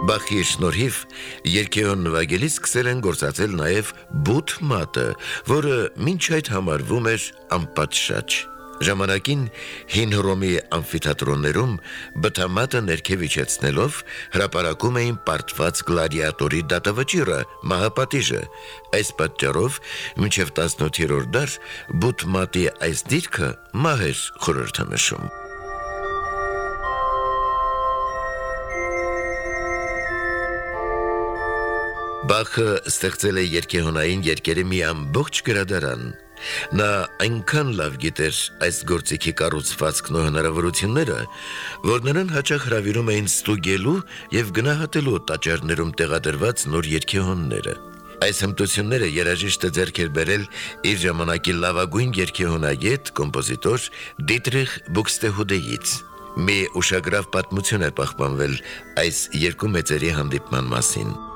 Բախի շնորհիվ երգեհոն նվագելիս սկսել են գործածել նաև բութ մատը, որը մինչ այդ համարվում էր անպատշաճ։ Ժամանակին հին Հռոմի ամֆիթատրոններում բթամատը ներքև իջեցնելով հրապարակում էին պարտված գլադիատորի դատավճիռը, մահապատիժը։ Այս պատճառով մինչև 18-րդ դար բութ մատի այս դիրքը մահ էր խորհրդանշում։ Բախը ստեղծել է երգեհոնային երգերի մի ամբողջ գրադարան։ Նա այնքան լավ գիտեր այս գործիքի կառուցվածքն ու հնարավորությունները, որ նրան հաճախ հրավիրում էին ստուգելու և գնահատելու տաճարներում տեղադրված նոր երգեհոնները։ Այս հմտությունները երաժիշտը ձեռք էր բերել իր ժամանակի լավագույն երգեհոնագետ, կոմպոզիտոր Դիտրիխ Բուքստեհուդեից։ Մի ուշագրավ պատմություն է պահպանվել այս երկու մեծերի հանդիպման մասին։